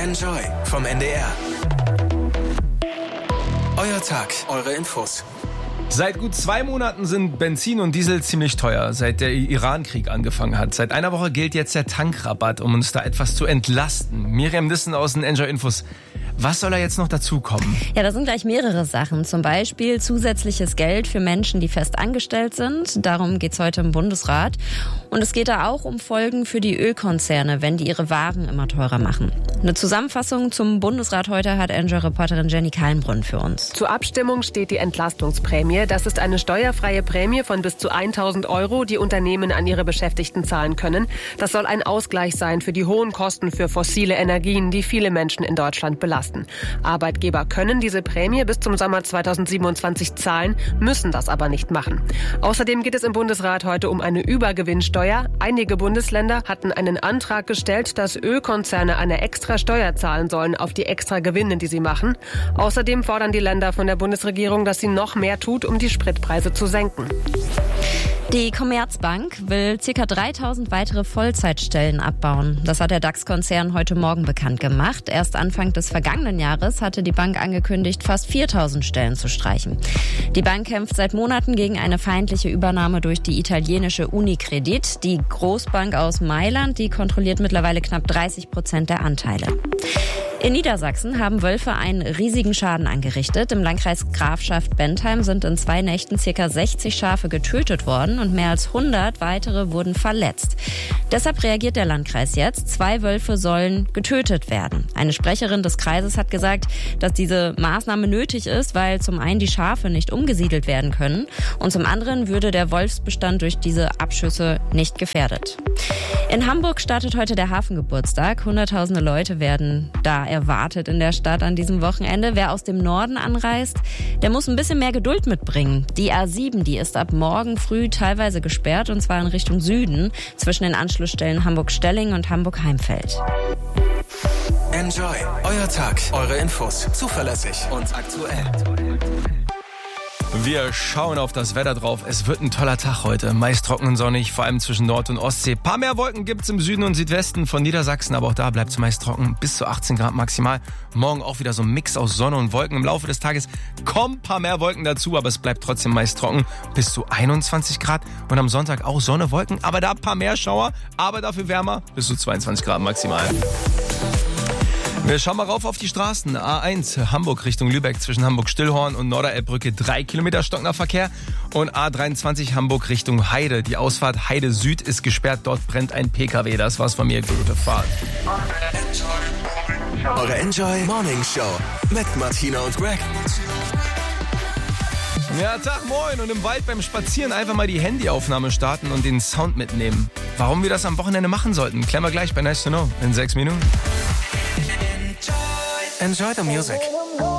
Enjoy vom NDR. Euer Tag, eure Infos. Seit gut 2 Monaten sind Benzin und Diesel ziemlich teuer, seit der Iran-Krieg angefangen hat. Seit einer Woche gilt jetzt der Tankrabatt, um uns da etwas zu entlasten. Miriam Nissen aus den Enjoy Infos. Was soll da jetzt noch dazukommen? Ja, da sind gleich mehrere Sachen. Zum Beispiel zusätzliches Geld für Menschen, die fest angestellt sind. Darum geht's heute im Bundesrat. Und es geht da auch um Folgen für die Ölkonzerne, wenn die ihre Waren immer teurer machen. Eine Zusammenfassung zum Bundesrat heute hat Enjoy-Reporterin Jenny Kallenbrunn für uns. Zur Abstimmung steht die Entlastungsprämie. Das ist eine steuerfreie Prämie von bis zu 1.000 €, die Unternehmen an ihre Beschäftigten zahlen können. Das soll ein Ausgleich sein für die hohen Kosten für fossile Energien, die viele Menschen in Deutschland belasten. Arbeitgeber können diese Prämie bis zum Sommer 2027 zahlen, müssen das aber nicht machen. Außerdem geht es im Bundesrat heute um eine Übergewinnsteuer. Einige Bundesländer hatten einen Antrag gestellt, dass Ölkonzerne eine extra Steuer zahlen sollen auf die extra Gewinne, die sie machen. Außerdem fordern die Länder von der Bundesregierung, dass sie noch mehr tut, um die Spritpreise zu senken. Die Commerzbank will ca. 3.000 weitere Vollzeitstellen abbauen. Das hat der DAX-Konzern heute Morgen bekannt gemacht. Erst Anfang des vergangenen Jahres hatte die Bank angekündigt, fast 4.000 Stellen zu streichen. Die Bank kämpft seit Monaten gegen eine feindliche Übernahme durch die italienische Unicredit. Die Großbank aus Mailand, die kontrolliert mittlerweile knapp 30% der Anteile. In Niedersachsen haben Wölfe einen riesigen Schaden angerichtet. Im Landkreis Grafschaft-Bentheim sind in 2 Nächten ca. 60 Schafe getötet worden und mehr als 100 weitere wurden verletzt. Deshalb reagiert der Landkreis jetzt. 2 Wölfe sollen getötet werden. Eine Sprecherin des Kreises hat gesagt, dass diese Maßnahme nötig ist, weil zum einen die Schafe nicht umgesiedelt werden können und zum anderen würde der Wolfsbestand durch diese Abschüsse nicht gefährdet. In Hamburg startet heute der Hafengeburtstag. Hunderttausende Leute werden da erwartet in der Stadt an diesem Wochenende. Wer aus dem Norden anreist, der muss ein bisschen mehr Geduld mitbringen. Die A7, die ist ab morgen früh teilweise gesperrt und zwar in Richtung Süden zwischen den Anschlussstellen Hamburg-Stelling und Hamburg-Heimfeld. Enjoy, euer Tag, eure Infos. Zuverlässig und aktuell. Wir schauen auf das Wetter drauf. Es wird ein toller Tag heute. Meist trocken und sonnig, vor allem zwischen Nord- und Ostsee. Paar mehr Wolken gibt's im Süden und Südwesten von Niedersachsen, aber auch da bleibt's meist trocken. Bis zu 18 Grad maximal. Morgen auch wieder so ein Mix aus Sonne und Wolken. Im Laufe des Tages kommen paar mehr Wolken dazu, aber es bleibt trotzdem meist trocken. Bis zu 21 Grad. Und am Sonntag auch Sonne, Wolken, aber da paar mehr Schauer, aber dafür wärmer. Bis zu 22 Grad maximal. Wir schauen mal rauf auf die Straßen. A1 Hamburg Richtung Lübeck zwischen Hamburg-Stillhorn und Norderelbbrücke 3 Kilometer stockender Verkehr. Und A23 Hamburg Richtung Heide. Die Ausfahrt Heide Süd ist gesperrt. Dort brennt ein PKW. Das war's von mir. Gute Fahrt. Eure Enjoy Morning Show mit Martina und Greg. Ja, Tag, moin. Und im Wald beim Spazieren einfach mal die Handyaufnahme starten und den Sound mitnehmen. Warum wir das am Wochenende machen sollten, klären wir gleich bei Nice to Know in 6 Minuten. Enjoy the music.